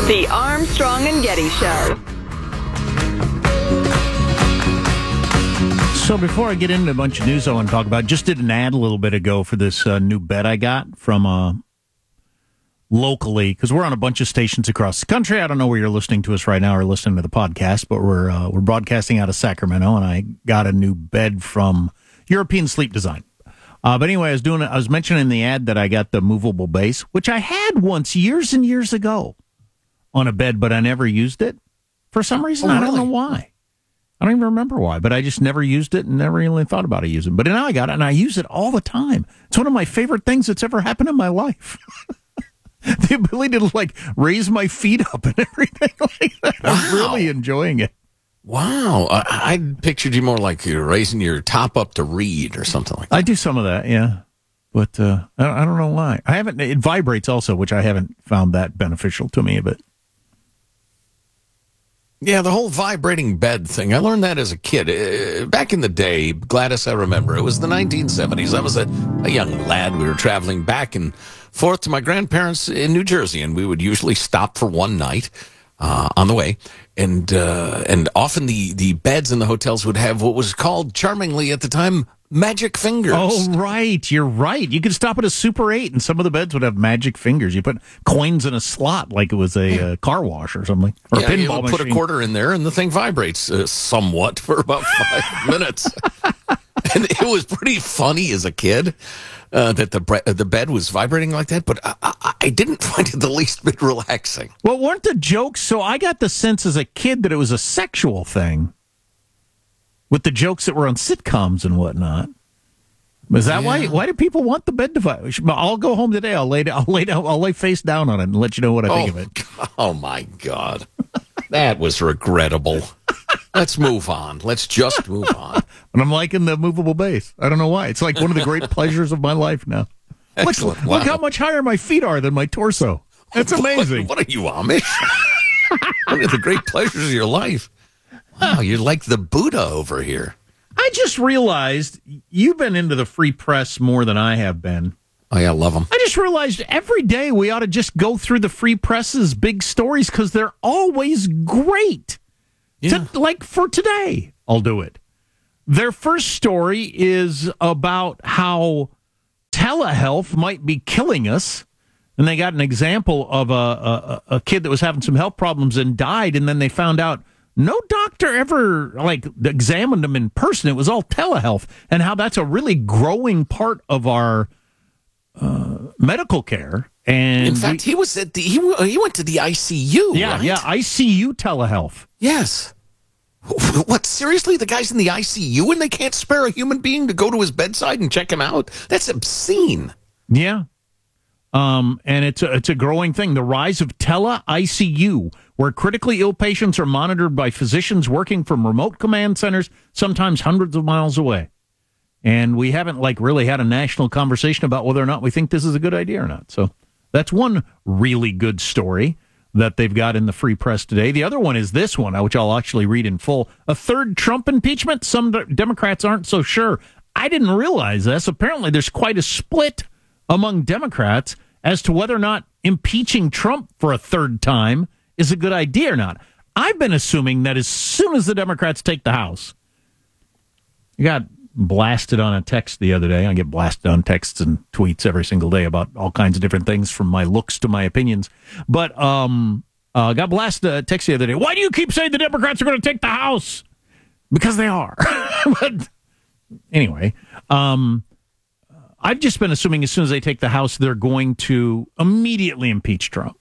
The Armstrong and Getty Show. So before I get into a bunch of news I want to talk about, just did an ad a little bit ago for this new bed I got from locally, because we're on a bunch of stations across the country. I don't know where you're listening to us right now or listening to the podcast, but we're broadcasting out of Sacramento, and I got a new bed from European Sleep Design. But anyway, I was mentioning in the ad that I got the movable base, which I had once years and years ago on a bed, but I never used it for some reason. I don't know why. I don't even remember why, but I just never used it and never really thought about it using it. But now I got it, and I use it all the time. It's one of my favorite things that's ever happened in my life. The ability to, like, raise my feet up and everything like that. Wow. I'm really enjoying it. Wow. I pictured you more like you're raising your top up to read or something like that. I do some of that, yeah. But I don't know why. It vibrates also, which I haven't found that beneficial to me, but. Yeah, the whole vibrating bed thing. I learned that as a kid. Back in the day, Gladys, I remember, it was the 1970s. I was a young lad. We were traveling back and forth to my grandparents in New Jersey, and we would usually stop for one night on the way. And often the beds in the hotels would have what was called, charmingly at the time, magic fingers. Oh, right. You're right. You could stop at a Super 8, and some of the beds would have magic fingers. You put coins in a slot like it was a car wash or something. Or a pinball machine. Put a quarter in there, and the thing vibrates somewhat for about 5 minutes. And it was pretty funny as a kid that the bed was vibrating like that, but I didn't find it the least bit relaxing. Well, weren't the jokes... So I got the sense as a kid that it was a sexual thing. With the jokes that were on sitcoms and whatnot. Is that why? Why do people want the bed to vibrate? I'll go home today. I'll lay face down on it and let you know what I think of it. Oh my God, that was regrettable. Let's move on. Let's just move on. And I'm liking the movable base. I don't know why. It's like one of the great pleasures of my life now. Excellent. Look how much higher my feet are than my torso. That's amazing. What are you, Amish? One of the great pleasures of your life. Wow, you're like the Buddha over here. I just realized you've been into the free press more than I have been. Oh, yeah, I love them. I just realized every day we ought to just go through the free press's big stories because they're always great. Yeah. Like for today, I'll do it. Their first story is about how telehealth might be killing us. And they got an example of a kid that was having some health problems and died, and then they found out no doctor ever examined him in person. It was all telehealth, and how that's a really growing part of our medical care. And in fact, he went to the ICU. Yeah, right? yeah, ICU telehealth. Yes. What, seriously? The guy's in the ICU and they can't spare a human being to go to his bedside and check him out? That's obscene. Yeah. And it's a growing thing. The rise of tele-ICU, where critically ill patients are monitored by physicians working from remote command centers, sometimes hundreds of miles away. And we haven't really had a national conversation about whether or not we think this is a good idea or not. So that's one really good story that they've got in the free press today. The other one is this one, which I'll actually read in full. A third Trump impeachment? Some Democrats aren't so sure. I didn't realize this. Apparently there's quite a split among Democrats as to whether or not impeaching Trump for a third time is a good idea or not. I've been assuming that as soon as the Democrats take the House, I got blasted on a text the other day. I get blasted on texts and tweets every single day about all kinds of different things, from my looks to my opinions. But got blasted a text the other day. Why do you keep saying the Democrats are going to take the House? Because they are. But anyway, I've just been assuming as soon as they take the House, they're going to immediately impeach Trump.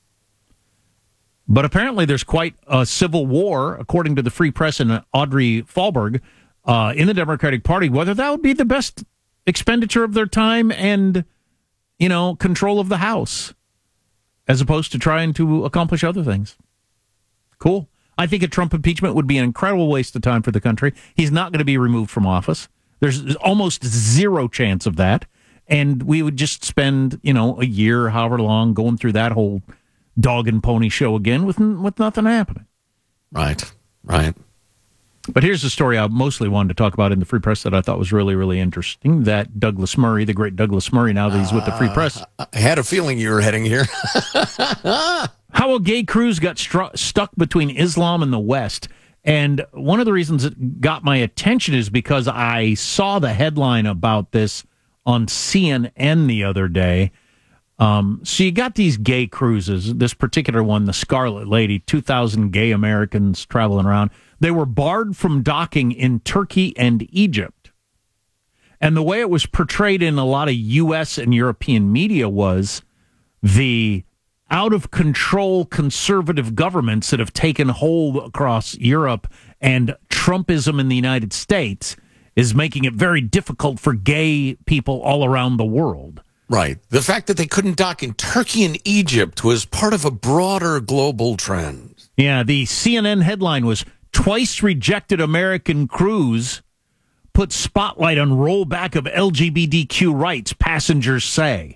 But apparently there's quite a civil war, according to the Free Press and Audrey Fahlberg, in the Democratic Party, whether that would be the best expenditure of their time and, control of the House, as opposed to trying to accomplish other things. Cool. I think a Trump impeachment would be an incredible waste of time for the country. He's not going to be removed from office. There's almost zero chance of that. And we would just spend, a year, however long, going through that whole dog and pony show again with nothing happening. Right. But here's the story I mostly wanted to talk about in the Free Press that I thought was really, really interesting. That Douglas Murray, the great Douglas Murray, now that he's with the Free Press. I had a feeling you were heading here. How how a gay cruise got stuck between Islam and the West. And one of the reasons it got my attention is because I saw the headline about this on CNN the other day. So you got these gay cruises, this particular one, the Scarlet Lady, 2,000 gay Americans traveling around. They were barred from docking in Turkey and Egypt. And the way it was portrayed in a lot of U.S. and European media was the out-of-control conservative governments that have taken hold across Europe, and Trumpism in the United States is making it very difficult for gay people all around the world. Right. The fact that they couldn't dock in Turkey and Egypt was part of a broader global trend. Yeah, the CNN headline was, "Twice Rejected American Cruise Put Spotlight on Rollback of LGBTQ Rights, Passengers Say."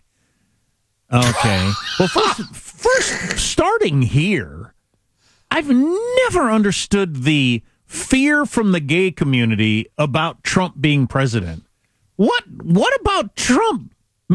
Okay. Well, first, starting here, I've never understood the fear from the gay community about Trump being president. What about Trump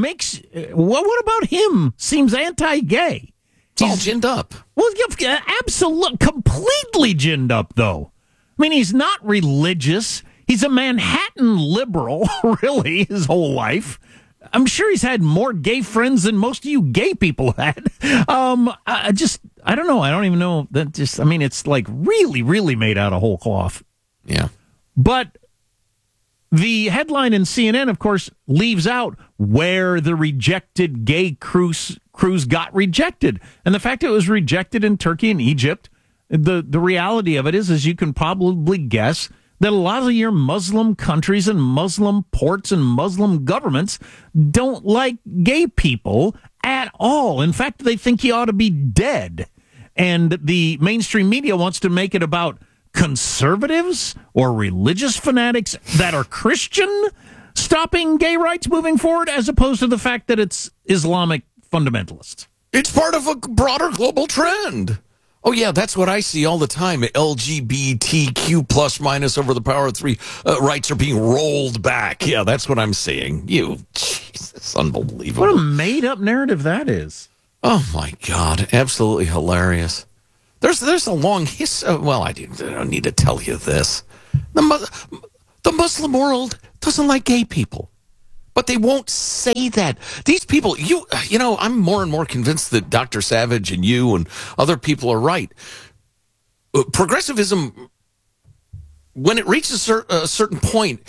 what about him seems anti-gay? It's all ginned up. Well, yeah, absolutely, completely ginned up, though. I mean, he's not religious. He's a Manhattan liberal, really, his whole life. I'm sure he's had more gay friends than most of you gay people had. I don't know. I don't even know. It's like really, really made out of whole cloth. Yeah. But the headline in CNN, of course, leaves out where the rejected gay cruise got rejected. And the fact it was rejected in Turkey and Egypt, the reality of it is, as you can probably guess, that a lot of your Muslim countries and Muslim ports and Muslim governments don't like gay people at all. In fact, they think he ought to be dead. And the mainstream media wants to make it about conservatives or religious fanatics that are Christian stopping gay rights moving forward, as opposed to the fact that it's Islamic fundamentalists. It's part of a broader global trend. Oh, yeah, that's what I see all the time. LGBTQ plus minus over the power of three rights are being rolled back. Yeah, that's what I'm seeing. Jesus, unbelievable. What a made-up narrative that is. Oh, my God. Absolutely hilarious. There's a long history. Well, I don't need to tell you this. The Muslim world doesn't like gay people. But they won't say that. These people, you know, I'm more and more convinced that Dr. Savage and you and other people are right. Progressivism, when it reaches a certain point,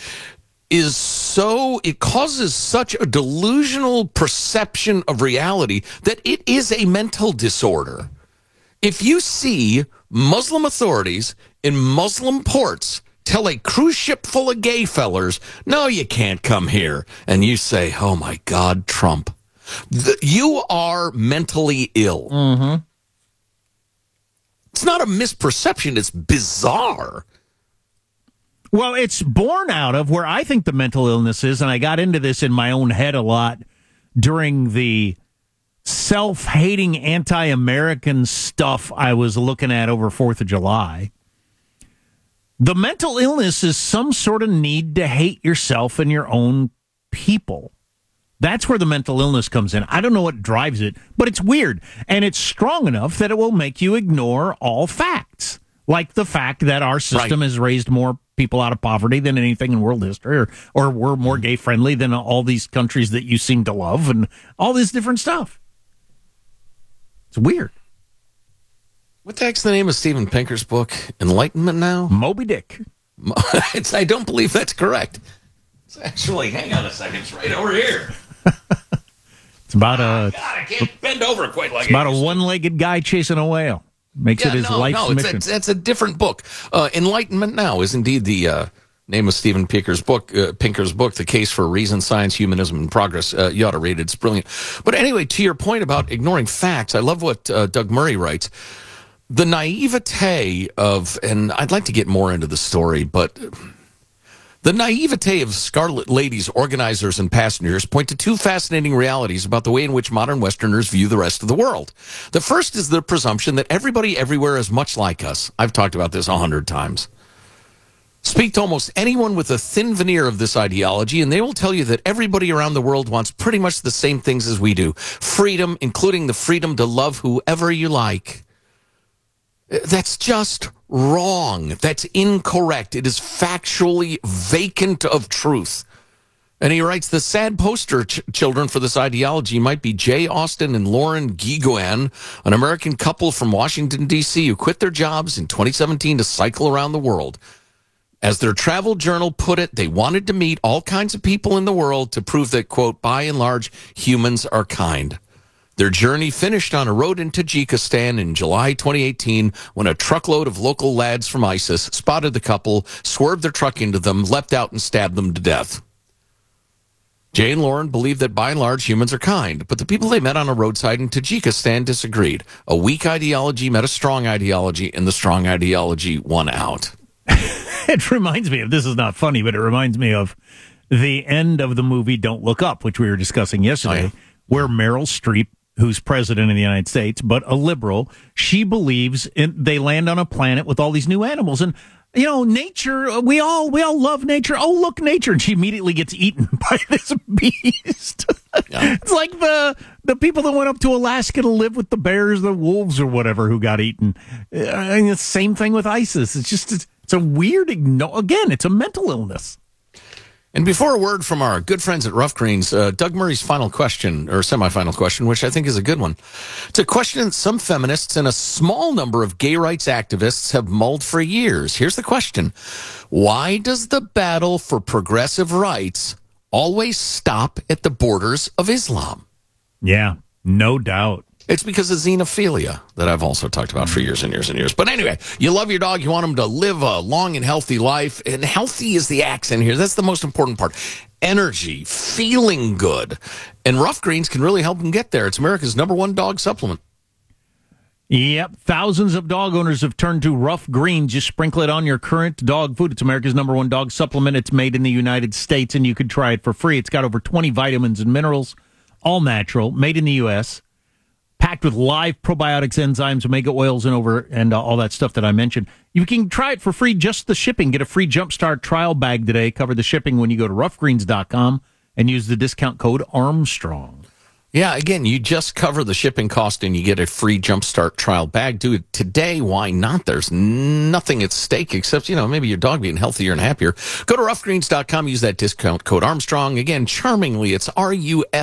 it causes such a delusional perception of reality that it is a mental disorder. If you see Muslim authorities in Muslim ports tell a cruise ship full of gay fellers, "No, you can't come here," and you say, "Oh my God, Trump, you are mentally ill." Mm-hmm. It's not a misperception, it's bizarre. Well, it's born out of where I think the mental illness is, and I got into this in my own head a lot during the self-hating anti-American stuff I was looking at over 4th of July. The mental illness is some sort of need to hate yourself and your own people. That's where the mental illness comes in. I don't know what drives it, but it's weird. And it's strong enough that it will make you ignore all facts, like the fact that our system has raised more people out of poverty than anything in world history, or we're more gay-friendly than all these countries that you seem to love, and all this different stuff. It's weird. What the heck's the name of Steven Pinker's book? Enlightenment Now? Moby Dick. I don't believe that's correct. It's actually, hang on a second, it's right over here. It's about God, I can't bend over quite like it's about a one-legged guy chasing a life's mission. That's a different book. Enlightenment Now is indeed the name of Steven Pinker's book, The Case for Reason, Science, Humanism, and Progress. You ought to read it. It's brilliant. But anyway, to your point about ignoring facts, I love what Doug Murray writes. The naivete of, and I'd like to get more into the story, but the naivete of Scarlet Lady's organizers and passengers point to two fascinating realities about the way in which modern Westerners view the rest of the world. The first is the presumption that everybody everywhere is much like us. I've talked about this 100 times. Speak to almost anyone with a thin veneer of this ideology, and they will tell you that everybody around the world wants pretty much the same things as we do. Freedom, including the freedom to love whoever you like. That's just wrong. That's incorrect. It is factually vacant of truth. And he writes, the sad poster children for this ideology might be Jay Austen and Lauren Guiguan, an American couple from Washington, D.C., who quit their jobs in 2017 to cycle around the world. As their travel journal put it, they wanted to meet all kinds of people in the world to prove that, quote, by and large, humans are kind. Their journey finished on a road in Tajikistan in July 2018 when a truckload of local lads from ISIS spotted the couple, swerved their truck into them, leapt out and stabbed them to death. Jay and Lauren believe that by and large humans are kind, but the people they met on a roadside in Tajikistan disagreed. A weak ideology met a strong ideology, and the strong ideology won out. It reminds me of, this is not funny, but it reminds me of the end of the movie Don't Look Up, which we were discussing yesterday, where Meryl Streep, who's president of the United States, but a liberal, she believes they land on a planet with all these new animals. And, you know, nature, we all love nature. Oh, look, nature. And she immediately gets eaten by this beast. Yeah. It's like the people that went up to Alaska to live with the bears, the wolves or whatever who got eaten. And the same thing with ISIS. It's just, it's a weird, again, it's a mental illness. And before a word from our good friends at Rough Greens, Doug Murray's final question, or semi-final question, which I think is a good one. It's a question that some feminists and a small number of gay rights activists have mulled for years. Here's the question. Why does the battle for progressive rights always stop at the borders of Islam? Yeah, no doubt. It's because of xenophilia that I've also talked about for years and years and years. But anyway, you love your dog. You want him to live a long and healthy life. And healthy is the accent here. That's the most important part. Energy, feeling good. And Rough Greens can really help him get there. It's America's #1 dog supplement. Yep. Thousands of dog owners have turned to Rough Greens. Just sprinkle it on your current dog food. It's America's #1 dog supplement. It's made in the United States, and you could try it for free. It's got over 20 vitamins and minerals, all natural, made in the U.S., packed with live probiotics, enzymes, omega oils, and all that stuff that I mentioned. You can try it for free, just the shipping. Get a free Jumpstart trial bag today. Cover the shipping when you go to roughgreens.com and use the discount code Armstrong. Yeah, again, you just cover the shipping cost and you get a free Jumpstart trial bag. Do it today. Why not? There's nothing at stake except, maybe your dog being healthier and happier. Go to roughgreens.com. Use that discount code Armstrong. Again, charmingly, it's RUF.